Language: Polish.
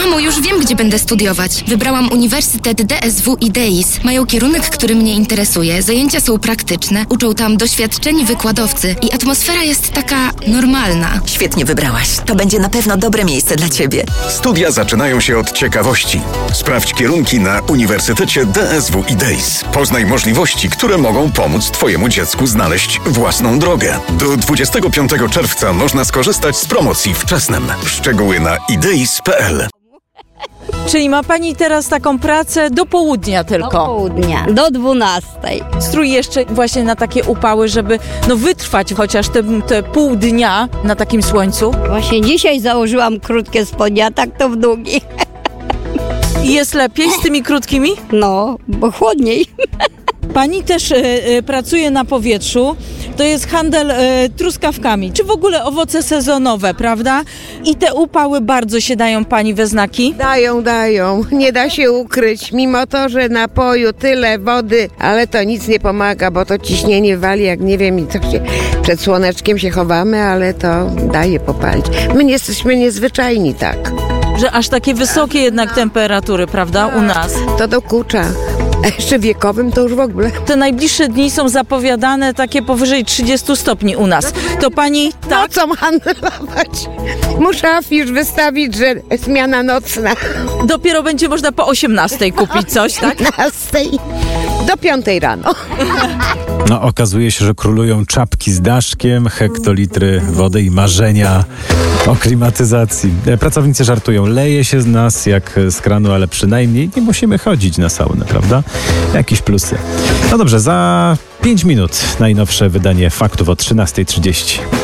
temu już wiem, gdzie będę studiować. Wybrałam Uniwersytet DSW i DEIS. Mają kierunek, który mnie interesuje, zajęcia są praktyczne, uczą tam doświadczeni wykładowcy i atmosfera jest taka normalna. Świetnie wybrałaś. To będzie na pewno dobre miejsce dla ciebie. Studia zaczynają się od ciekawości. Sprawdź kierunki na Uniwersytecie DSW i DEIS. Poznaj możliwości, które mogą pomóc twojemu dziecku znaleźć własną drogę. Do 25 czerwca można skorzystać z promocji wczesnym. Szczegóły na ideis.pl. Czyli ma pani teraz taką pracę do południa tylko? Do południa, do 12. Strój jeszcze właśnie na takie upały, żeby wytrwać chociaż te pół dnia na takim słońcu. Właśnie dzisiaj założyłam krótkie spodnie, a tak to w długi. I jest lepiej z tymi krótkimi? No, bo chłodniej. Pani też pracuje na powietrzu. To jest handel truskawkami, czy w ogóle owoce sezonowe, prawda? I te upały bardzo się dają pani we znaki? Dają. Nie da się ukryć. Mimo to, że napoju tyle wody, ale to nic nie pomaga, bo to ciśnienie wali, jak nie wiem, i to się przed słoneczkiem się chowamy, ale to daje popalić. My nie jesteśmy niezwyczajni tak. Że aż takie wysokie jednak temperatury, prawda, u nas? To dokucza. A jeszcze wiekowym to już w ogóle. Te najbliższe dni są zapowiadane takie powyżej 30 stopni u nas. To pani tak? Nocą handlować. Muszę afisz wystawić, że zmiana nocna. Dopiero będzie można po 18 kupić coś, tak? 15 do 5 rano. No, okazuje się, że królują czapki z daszkiem, hektolitry wody i marzenia o klimatyzacji. Pracownicy żartują, leje się z nas jak z kranu, ale przynajmniej nie musimy chodzić na saunę, prawda? Jakieś plusy. No dobrze, za 5 minut najnowsze wydanie faktów o 13:30.